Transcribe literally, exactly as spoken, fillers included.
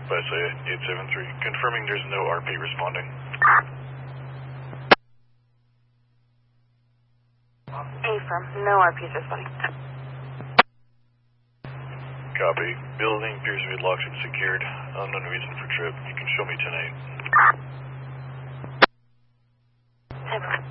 by say eight seven three, confirming there's no R P responding. Affirm, no R Ps responding. Copy. Building appears to be locked and secured. Unknown reason for trip. You can show me tonight. ten four.